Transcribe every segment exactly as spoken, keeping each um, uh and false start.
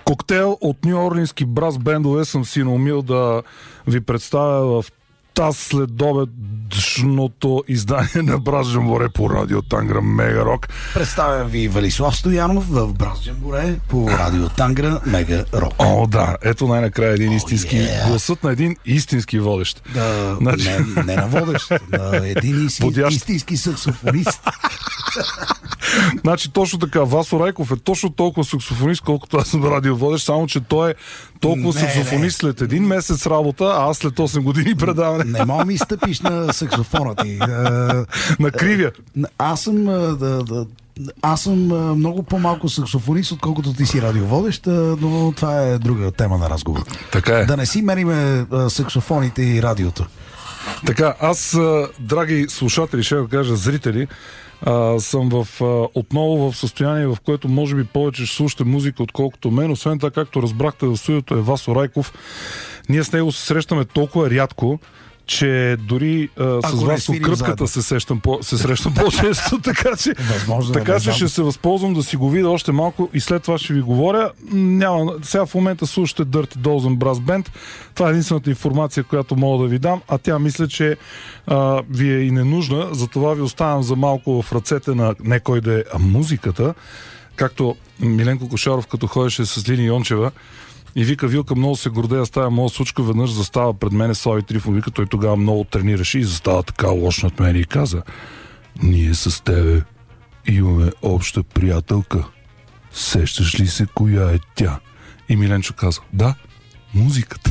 Коктейл от нью-орлински брас бендове съм си наумил да ви представя в таз следобедното издание на Брас Джамборе по радио Тангра Мега Рок. Представям ви Велислав Стоянов в Брас Джамборе по радио Тангра Мега Рок. О, да, ето най-накрая един истински oh, yeah. гласът на един истински водещ. Да, значи... не, не на водещ, на един истински, истински саксофонист. Значи точно така, Васо Райков е точно толкова саксофонист, колкото аз съм радиоводещ, само че той е толкова не, саксофонист не. След един месец работа, а аз след осем години предаване. Не мога ми стъпиш на саксофона ти. На кривия. Аз съм да, да, аз съм много по-малко саксофонист, отколкото ти си радиоводещ, но това е друга тема на разговор. Така е. Да не си мериме саксофоните и радиото. Така, аз, драги слушатели, ще го кажа, зрители, Uh, съм в, uh, отново в състояние, в което може би повече ще слушате музика, отколкото мен. Освен това, както разбрахте, в студиото е Васо Райков. Ние с него се срещаме толкова рядко, че дори uh, с Васо кръпката се, сещам по, се срещам по-често, така че, така че ще се възползвам да си го видя още малко и след това ще ви говоря. Няма, сега в момента слушате Dirty Dozen Brass Band. Това е единствената информация, която мога да ви дам, а тя мисля, че а, ви е и ненужна, затова ви оставям за малко в ръцете на не кой да е, а музиката. Както Миленко Кошаров, като ходеше с Лини Йончева, и вика, Вилка, много се гордея с тая моя случка, веднъж застава пред мене Слави Трифон, вика, той тогава много тренираше и застава така лош над мен и каза: ние с тебе имаме обща приятелка. Сещаш ли се коя е тя? И Миленчо каза: да, музиката.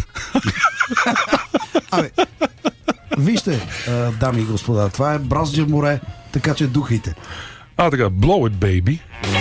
Абе, вижте, дами и господа, това е Брас Джамборе, така че духайте. А така, Blow It, Baby.